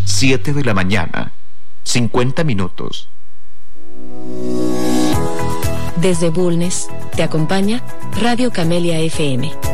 7 de la mañana, 50 minutos. Desde Bulnes, te acompaña Radio Camelia FM.